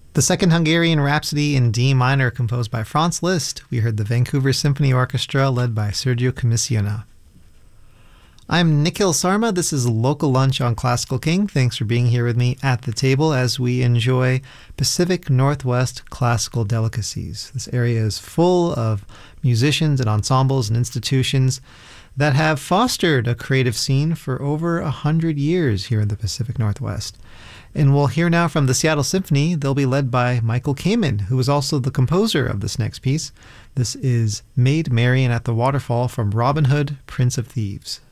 The second Hungarian Rhapsody in D minor, composed by Franz Liszt. We heard the Vancouver Symphony Orchestra, led by Sergio Commissiona. I'm Nikhil Sarma. This is Local Lunch on Classical King. Thanks for being here with me at the table as we enjoy Pacific Northwest classical delicacies. This area is full of musicians and ensembles and institutions that have fostered a creative scene for over 100 years here in the Pacific Northwest. And we'll hear now from the Seattle Symphony. They'll be led by Michael Kamen, who is also the composer of this next piece. This is Maid Marian at the Waterfall from Robin Hood, Prince of Thieves.